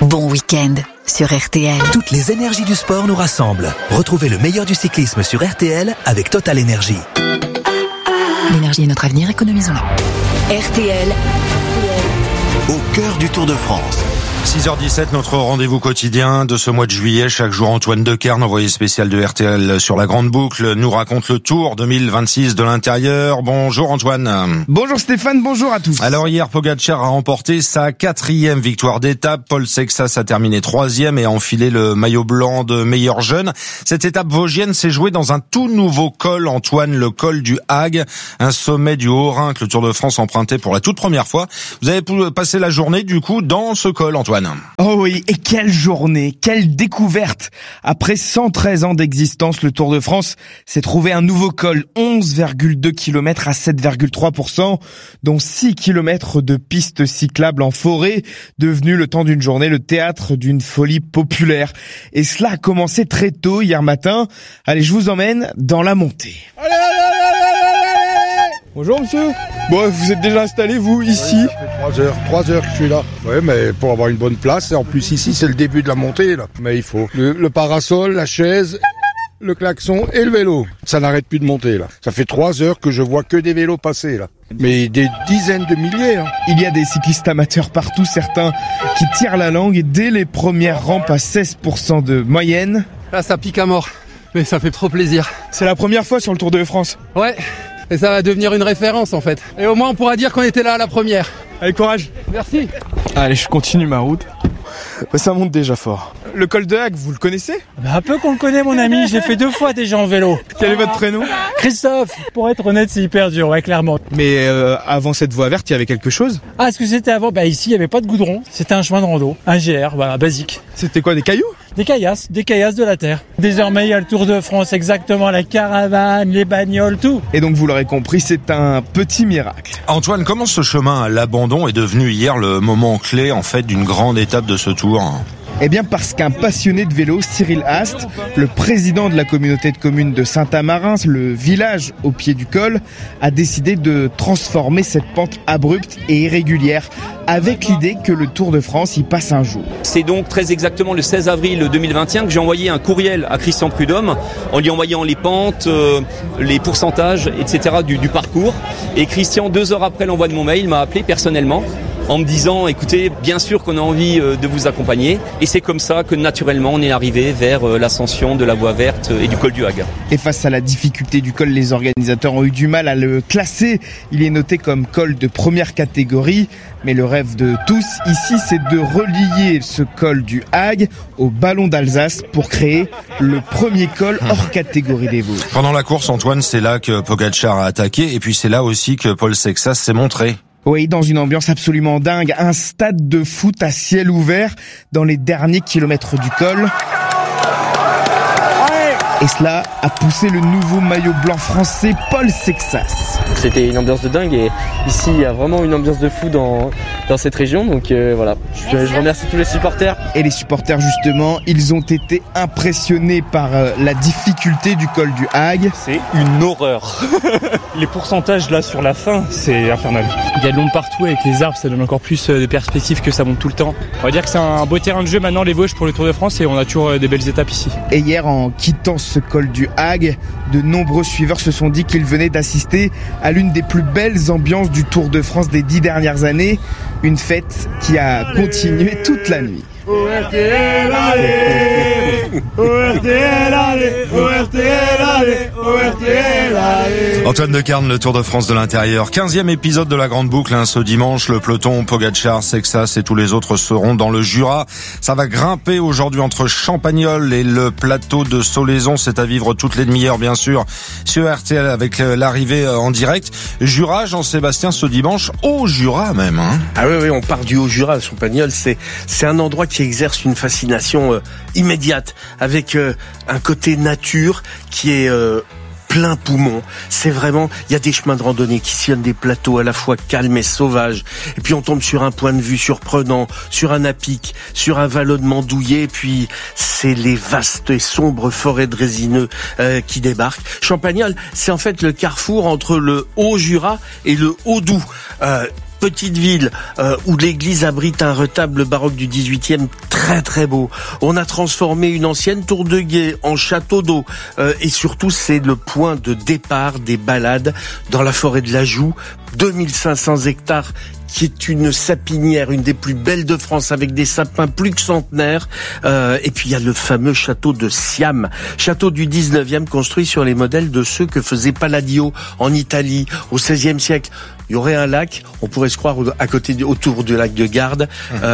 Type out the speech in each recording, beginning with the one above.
Bon week-end sur RTL. Toutes les énergies du sport nous rassemblent. Retrouvez le meilleur du cyclisme sur RTL avec Total Energy. L'énergie est notre avenir, économisons-la. RTL. Au cœur du Tour de France. 6h17, notre rendez-vous quotidien de ce mois de juillet. Chaque jour, Antoine Decaerne, envoyé spécial de RTL sur la Grande Boucle, nous raconte le Tour 2026 de l'intérieur. Bonjour Antoine. Bonjour Stéphane, bonjour à tous. Alors hier, Pogacar a remporté sa 4e victoire d'étape. Paul Sexas a terminé 3e et a enfilé le maillot blanc de meilleur jeune. Cette étape vosgienne s'est jouée dans un tout nouveau col, Antoine, le col du Hague, un sommet du Haut-Rhin que le Tour de France empruntait pour la toute première fois. Vous avez passé la journée du coup dans ce col, Antoine. Oh oui, et quelle journée, quelle découverte. Après 113 ans d'existence, le Tour de France s'est trouvé un nouveau col, 11,2 km à 7,3%, dont 6 km de pistes cyclables en forêt, devenu le temps d'une journée le théâtre d'une folie populaire. Et cela a commencé très tôt hier matin. Allez, je vous emmène dans la montée. Allez. Bonjour monsieur. Bon, vous êtes déjà installé vous ici? Oui, ça fait 3 heures que je suis là. Oui, mais pour avoir une bonne place, et en plus ici c'est le début de la montée là. Mais il faut le parasol, la chaise, le klaxon et le vélo. Ça n'arrête plus de monter là. Ça fait 3 heures que je vois que des vélos passer là. Mais des dizaines de milliers. Hein. Il y a des cyclistes amateurs partout, certains qui tirent la langue et dès les premières rampes à 16% de moyenne. Là ça pique à mort, mais ça fait trop plaisir. C'est la première fois sur le Tour de France. Ouais. Et ça va devenir une référence en fait. Et au moins on pourra dire qu'on était là à la première. Allez, courage. Merci. Allez, je continue ma route. Ça monte déjà fort. Le col de Hague, vous le connaissez? Un peu qu'on le connaît mon ami, j'ai fait 2 fois déjà en vélo. Quel est votre prénom? Christophe. Pour être honnête, c'est hyper dur, ouais, clairement. Mais avant cette voie verte, il y avait quelque chose? Ah, ce que c'était avant? Bah ici, il n'y avait pas de goudron. C'était un chemin de rando, un GR, voilà, basique. C'était quoi, des cailloux? Des caillasses de la terre. Désormais, il y a le Tour de France, exactement, la caravane, les bagnoles, tout. Et donc, vous l'aurez compris, c'est un petit miracle. Antoine, comment ce chemin à l'abandon est devenu hier le moment clé, en fait, d'une grande étape de ce Tour? Eh bien parce qu'un passionné de vélo, Cyril Hast, le président de la communauté de communes de Saint-Amarin, le village au pied du col, a décidé de transformer cette pente abrupte et irrégulière avec l'idée que le Tour de France y passe un jour. C'est donc très exactement le 16 avril 2021 que j'ai envoyé un courriel à Christian Prudhomme en lui envoyant les pentes, les pourcentages, etc. du parcours. Et Christian, 2 heures après l'envoi de mon mail, m'a appelé personnellement en me disant, écoutez, bien sûr qu'on a envie de vous accompagner. Et c'est comme ça que naturellement on est arrivé vers l'ascension de la voie verte et du col du Hague. Et face à la difficulté du col, les organisateurs ont eu du mal à le classer. Il est noté comme col de première catégorie. Mais le rêve de tous ici, c'est de relier ce col du Hague au Ballon d'Alsace pour créer le premier col hors catégorie des Vosges. Pendant la course, Antoine, c'est là que Pogacar a attaqué et puis c'est là aussi que Paul Sexas s'est montré. Oui, dans une ambiance absolument dingue, un stade de foot à ciel ouvert dans les derniers kilomètres du col. Et cela a poussé le nouveau maillot blanc français, Paul Sexas. C'était une ambiance de dingue et ici il y a vraiment une ambiance de fou dans cette région. Donc voilà, je remercie tous les supporters. Et les supporters justement, ils ont été impressionnés par la difficulté du col du Hague. C'est une horreur. Les pourcentages là sur la fin, c'est infernal. Il y a de l'ombre partout avec les arbres, ça donne encore plus de perspectives que ça monte tout le temps. On va dire que c'est un beau terrain de jeu maintenant les Vosges pour le Tour de France et on a toujours des belles étapes ici. Et hier en quittant ce col du Hague, de nombreux suiveurs se sont dit qu'ils venaient d'assister à l'une des plus belles ambiances du Tour de France des 10 dernières années, une fête qui a continué toute la nuit. Antoine Decaerne, le Tour de France de l'intérieur. 15e épisode de la Grande Boucle, ce dimanche. Le peloton, Pogacar, Sexas et tous les autres seront dans le Jura. Ça va grimper aujourd'hui entre Champagnole et le plateau de Solaison. C'est à vivre toutes les demi-heures, bien sûr, sur RTL avec l'arrivée en direct. Jura, Jean-Sébastien, ce dimanche, au Jura même. Ah oui, on part du Haut-Jura. Champagnole, c'est un endroit qui exerce une fascination immédiate avec un côté nature qui est plein poumon. C'est vraiment, il y a des chemins de randonnée qui sillonnent des plateaux à la fois calmes et sauvages. Et puis on tombe sur un point de vue surprenant, sur un à-pic, sur un vallonnement douillet. Et puis c'est les vastes et sombres forêts de résineux qui débarquent. Champagnole, c'est en fait le carrefour entre le Haut-Jura et le Haut-Doubs. Petite ville où l'église abrite un retable baroque du 18e très très très beau. On a transformé une ancienne tour de guet en château d'eau. Et surtout, c'est le point de départ des balades dans la forêt de l'Ajoux. 2500 hectares qui est une sapinière, une des plus belles de France, avec des sapins plus que centenaires. Et puis il y a le fameux château de Siam, château du 19e, construit sur les modèles de ceux que faisait Palladio en Italie au XVIe siècle. Il y aurait un lac, on pourrait se croire autour du lac de Garde.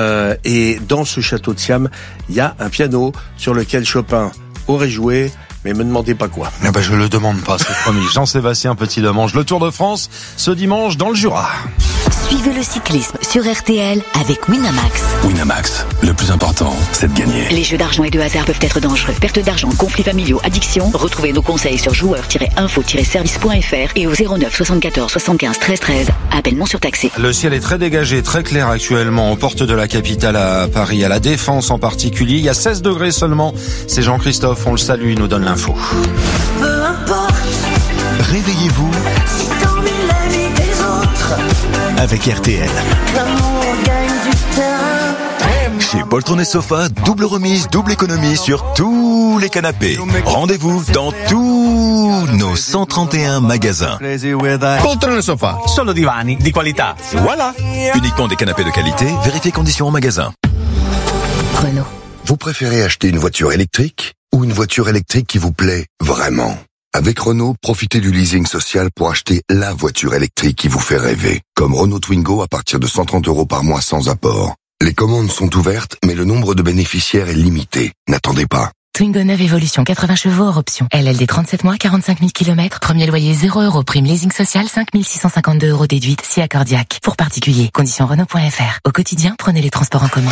Et dans ce château de Siam, il y a un piano sur lequel Chopin aurait joué. Mais me demandez pas quoi. Ah bah je le demande pas, c'est promis. Jean-Sébastien Petit-Demange, le Tour de France, ce dimanche dans le Jura. Suivez le cyclisme sur RTL avec Winamax. Winamax, le plus important, c'est de gagner. Les jeux d'argent et de hasard peuvent être dangereux. Perte d'argent, conflits familiaux, addiction. Retrouvez nos conseils sur joueurs-info-service.fr et au 09 74 75 13 13. Appel non surtaxé. Le ciel est très dégagé, très clair actuellement aux portes de la capitale à Paris, à la Défense en particulier. Il y a 16 degrés seulement. C'est Jean-Christophe, on le salue, il nous donne l'info. Peu importe, Réveillez-vous si t'ennuies la vie des autres, avec RTL. l'amour gagne du terrain. Chez Poltron et Sofa, double remise, double économie sur tous les canapés. Rendez-vous dans tous nos 131 magasins. Poltron e Sofa, solo divani di qualità. Voilà. Uniquement des canapés de qualité, vérifiez conditions en magasin. Renault. Vous préférez acheter une voiture électrique ou une voiture électrique qui vous plaît vraiment? Avec Renault, profitez du leasing social pour acheter la voiture électrique qui vous fait rêver. Comme Renault Twingo à partir de 130 € par mois sans apport. Les commandes sont ouvertes, mais le nombre de bénéficiaires est limité. N'attendez pas. Twingo 9 Evolution, 80 chevaux hors option. LLD 37 mois, 45 000 km. Premier loyer 0 €. Prime leasing social, 5 652 € déduite, si accordiaque. Pour particuliers. Conditions Renault.fr. Au quotidien, prenez les transports en commun.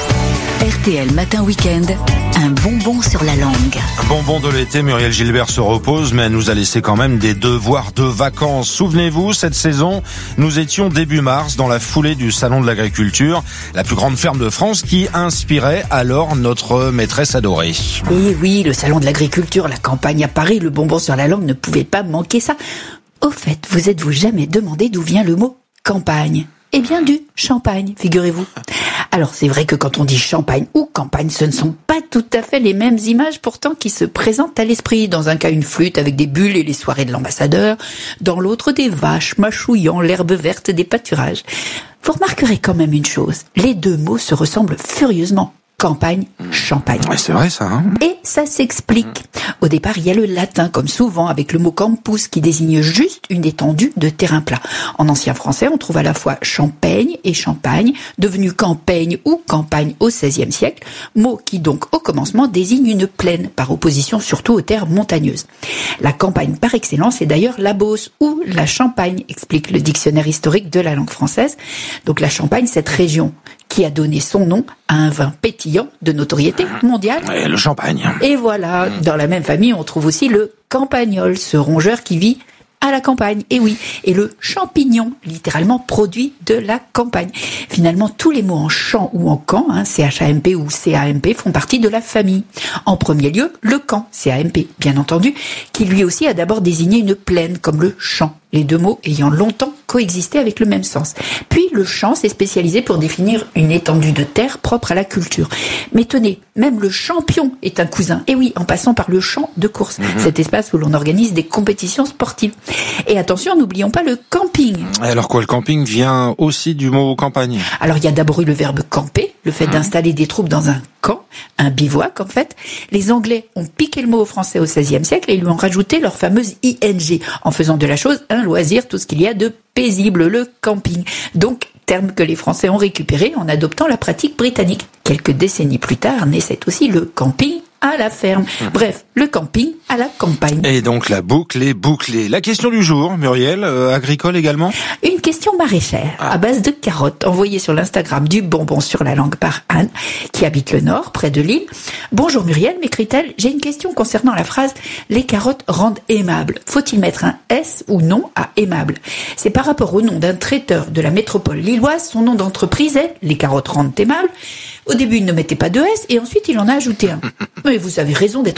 RTL Matin Week-end, un bonbon sur la langue. Bonbon de l'été, Muriel Gilbert se repose, mais elle nous a laissé quand même des devoirs de vacances. Souvenez-vous, cette saison, nous étions début mars dans la foulée du Salon de l'Agriculture, la plus grande ferme de France qui inspirait alors notre maîtresse adorée. Et oui, le Salon de l'Agriculture, la campagne à Paris, le bonbon sur la langue ne pouvait pas manquer ça. Au fait, vous êtes-vous jamais demandé d'où vient le mot campagne ? Eh bien du champagne, figurez-vous. Alors c'est vrai que quand on dit champagne ou campagne, ce ne sont pas tout à fait les mêmes images pourtant qui se présentent à l'esprit. Dans un cas, une flûte avec des bulles et les soirées de l'ambassadeur. Dans l'autre, des vaches mâchouillant l'herbe verte des pâturages. Vous remarquerez quand même une chose, les deux mots se ressemblent furieusement. Campagne, champagne. Ouais, c'est vrai ça, hein ? Et ça s'explique. Au départ, il y a le latin, comme souvent, avec le mot campus, qui désigne juste une étendue de terrain plat. En ancien français, on trouve à la fois champaigne et champagne, devenu campagne ou campagne au XVIe siècle, mot qui donc, au commencement, désigne une plaine, par opposition surtout aux terres montagneuses. La campagne par excellence est d'ailleurs la Beauce ou la Champagne, explique le dictionnaire historique de la langue française. Donc la Champagne, cette région qui a donné son nom à un vin pétillant de notoriété mondiale. Ouais, le champagne. Et voilà, dans la même famille, on trouve aussi le campagnol, ce rongeur qui vit à la campagne. Et oui, et le champignon, littéralement produit de la campagne. Finalement, tous les mots en champ ou en camp, C-H-A-M-P ou C-A-M-P, font partie de la famille. En premier lieu, le camp, C-A-M-P, bien entendu, qui lui aussi a d'abord désigné une plaine, comme le champ. Les deux mots ayant longtemps coexisté avec le même sens. Puis le champ s'est spécialisé pour définir une étendue de terre propre à la culture. Mais tenez, même le champion est un cousin. Et oui, en passant par le champ de course, cet espace où l'on organise des compétitions sportives. Et attention, n'oublions pas le camping. Alors quoi, le camping vient aussi du mot campagne ? Alors il y a d'abord eu le verbe camper, le fait d'installer des troupes dans un camp, un bivouac en fait. Les Anglais ont piqué le mot au français au XVIe siècle et ils lui ont rajouté leur fameuse ing, en faisant de la chose un loisir, tout ce qu'il y a de paisible, le camping. Donc, terme que les Français ont récupéré en adoptant la pratique britannique. Quelques décennies plus tard, naissait aussi le camping à la ferme. Bref, le camping à la campagne. Et donc la boucle est bouclée. La question du jour, Muriel, agricole également ? Une question maraîchère à base de carottes envoyée sur l'Instagram du bonbon sur la langue par Anne, qui habite le Nord, près de Lille. Bonjour Muriel, m'écrit-elle, j'ai une question concernant la phrase « Les carottes rendent aimable ». Faut-il mettre un S ou non à aimable ? C'est par rapport au nom d'un traiteur de la métropole lilloise. Son nom d'entreprise est « Les carottes rendent aimable ». Au début, il ne mettait pas de S et ensuite il en a ajouté un. Mais vous avez raison d'être surprise.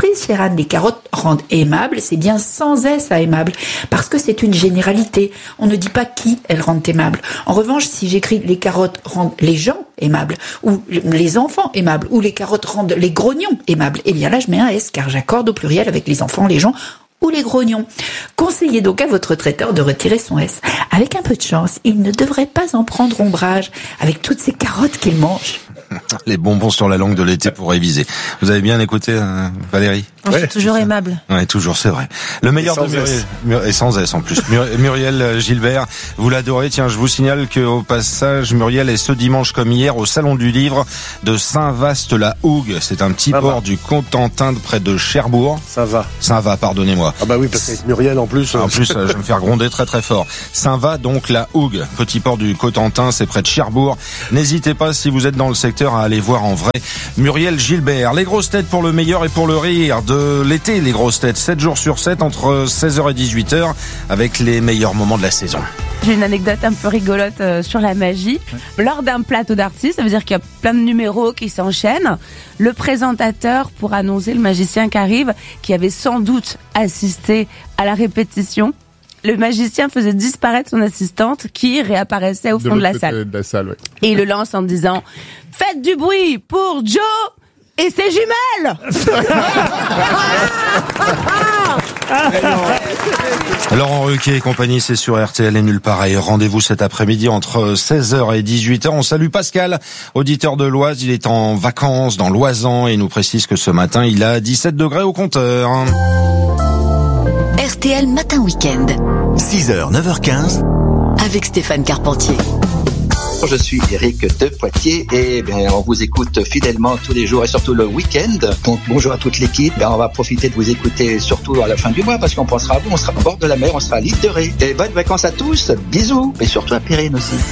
Sheeran, les carottes rendent aimables, c'est bien sans S à aimable, parce que c'est une généralité. On ne dit pas qui elles rendent aimables. En revanche, si j'écris les carottes rendent les gens aimables, ou les enfants aimables, ou les carottes rendent les grognons aimables, eh bien là je mets un S, car j'accorde au pluriel avec les enfants, les gens ou les grognons. Conseillez donc à votre traiteur de retirer son S. Avec un peu de chance, il ne devrait pas en prendre ombrage avec toutes ces carottes qu'il mange. Les bonbons sur la langue de l'été pour réviser. Vous avez bien écouté, Valérie? Je suis toujours aimable. Ouais, toujours, c'est vrai. Le meilleur de Muriel, et sans S en plus. Muriel Gilbert, vous l'adorez. Tiens, je vous signale que au passage, Muriel est ce dimanche comme hier au Salon du Livre de Saint-Vaast-la-Hougue. C'est un petit port du Cotentin près de Cherbourg. Saint-Va, pardonnez-moi. Ah bah oui, parce qu'avec Muriel en plus. En plus, je vais me faire gronder très très fort. Saint-Va, donc la Hougue, petit port du Cotentin, c'est près de Cherbourg. N'hésitez pas, si vous êtes dans le secteur, à aller voir en vrai Muriel Gilbert. Les grosses têtes pour le meilleur et pour le rire de l'été, les grosses têtes, 7 jours sur 7 entre 16h et 18h avec les meilleurs moments de la saison. J'ai une anecdote un peu rigolote sur la magie. Lors d'un plateau d'artistes, ça veut dire qu'il y a plein de numéros qui s'enchaînent. Le présentateur, pour annoncer le magicien qui arrive, qui avait sans doute assisté à la répétition, le magicien faisait disparaître son assistante qui réapparaissait au fond de la salle. Ouais. Et il le lance en disant « Faites du bruit pour Joe et ses jumelles !» Laurent Ruquier et compagnie, c'est sur RTL et nulle part ailleurs. Rendez-vous cet après-midi entre 16h et 18h. On salue Pascal, auditeur de l'Oise. Il est en vacances dans l'Oisan et nous précise que ce matin, il a 17 degrés au compteur. RTL Matin Week-end. 6h, 9h15. Avec Stéphane Carpentier. Je suis Eric de Poitiers et on vous écoute fidèlement tous les jours et surtout le week-end. Donc bonjour à toute l'équipe. On va profiter de vous écouter surtout à la fin du mois parce qu'on pensera à vous. On sera au bord de la mer, on sera à l'île de Ré. Et bonnes vacances à tous. Bisous. Et surtout à Périne aussi.